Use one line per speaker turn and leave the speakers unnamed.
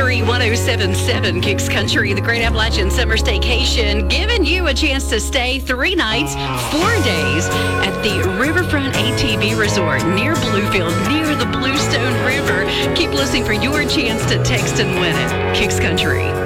Country 1077, Kicks Country, the Great Appalachian Summer Staycation, giving you a chance to stay 3 nights, 4 days at the Riverfront ATV Resort near Bluefield, near the Bluestone River. Keep listening for your chance to text and win it. Kicks Country.